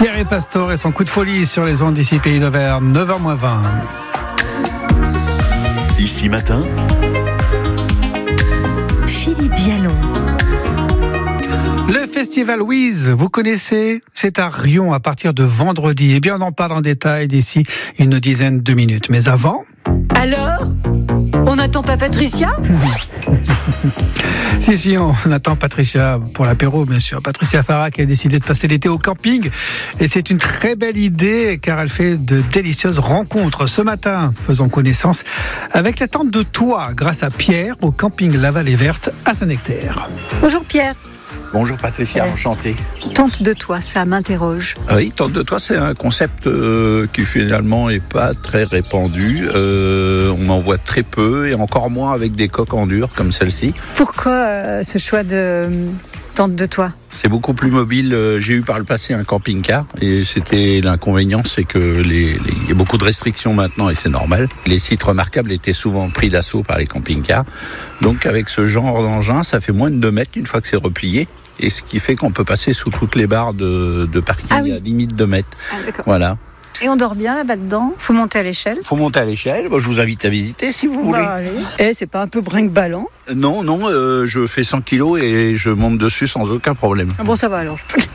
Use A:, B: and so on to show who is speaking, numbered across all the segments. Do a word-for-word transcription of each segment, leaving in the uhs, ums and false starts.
A: Thierry Pastor et son coup de folie sur les ondes d'ici Pays d'Auvergne, neuf heures moins vingt.
B: Ici matin,
C: Philippe Vialon.
A: Le festival Wiz, vous connaissez? C'est à Riom à partir de vendredi. Eh bien, on en parle en détail d'ici une dizaine de minutes. Mais avant...
C: Alors, on n'attend pas Patricia?
A: Si, si, on attend Patricia pour l'apéro, bien sûr. Patricia Farah qui a décidé de passer l'été au camping. Et c'est une très belle idée car elle fait de délicieuses rencontres. Ce matin, faisons connaissance avec la tente de toit grâce à Pierre au camping La Vallée Verte à Saint-Nectaire.
C: Bonjour Pierre.
D: Bonjour Patricia,
C: Ouais.
D: enchanté.
C: Tente de toit, ça m'interroge.
D: Oui, tente de toit, c'est un concept euh, qui finalement est pas très répandu. Euh, on en voit très peu et encore moins avec des coques en dur comme celle-ci.
C: Pourquoi euh, ce choix de euh, tente de toit?
D: C'est beaucoup plus mobile. Euh, J'ai eu par le passé un camping-car et c'était l'inconvénient, c'est que les, les, il y a beaucoup de restrictions maintenant et c'est normal. Les sites remarquables étaient souvent pris d'assaut par les camping-cars. Donc avec ce genre d'engin, ça fait moins de deux mètres une fois que c'est replié. Et ce qui fait qu'on peut passer sous toutes les barres de, de parking
C: Ah oui.
D: à limite deux mètres.
C: Ah, d'accord.
D: Voilà.
C: Et on dort bien là-bas dedans? Faut monter à l'échelle?
D: Faut monter à l'échelle. Moi, je vous invite à visiter si vous voulez.
C: Bah, allez. Eh, c'est pas un peu brinque-ballant?
D: Non, non, euh, je fais cent kilos et je monte dessus sans aucun problème.
C: Ah bon, ça va alors. Je peux...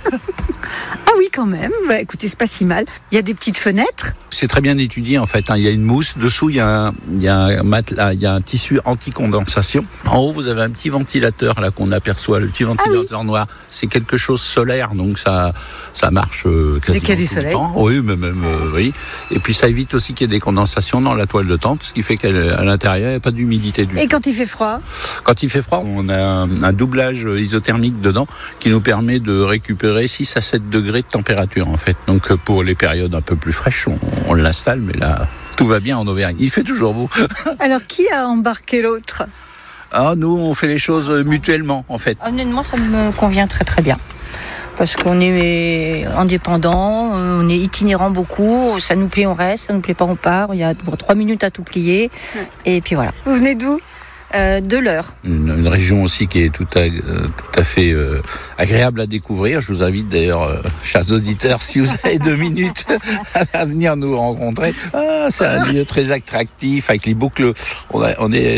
C: Ah oui, quand même. Bah, écoutez, c'est pas si mal. Il y a des petites fenêtres.
D: C'est très bien étudié en fait. Hein. Il y a une mousse dessous, il y a un, il y a un matelas, il y a un tissu anti-condensation. En haut, vous avez un petit ventilateur là qu'on aperçoit, le petit ventilateur noir. C'est quelque chose solaire, donc ça, ça marche euh, quasiment
C: Dès qu'il y a du
D: tout le
C: soleil.
D: temps. Oui, mais même euh, oui. Et puis ça évite aussi qu'il y ait des condensations dans la toile de tente, ce qui fait qu'à l'intérieur, il n'y a pas d'humidité du tout.
C: Et quand il fait froid?
D: Quand il fait froid, on a un, un doublage isothermique dedans qui nous permet de récupérer six à sept degrés de température en fait. Donc pour les périodes un peu plus fraîches, on, on l'installe, mais là, tout va bien en Auvergne. Il fait toujours beau.
C: Alors, qui a embarqué l'autre?
D: Ah, nous, on fait les choses mutuellement en fait.
E: Honnêtement, ça me convient très très bien. Parce qu'on est indépendant, on est itinérant beaucoup, ça nous plaît, on reste, ça nous plaît pas, on part. Il y a trois minutes à tout plier. Et puis voilà.
C: Vous venez d'où?
E: Euh, de l'heure.
D: Une, une région aussi qui est tout à, euh, tout à fait euh, agréable à découvrir. Je vous invite d'ailleurs, euh, chers auditeurs, si vous avez deux minutes, à venir nous rencontrer. Ah, c'est un lieu très attractif avec les boucles. On, a, on est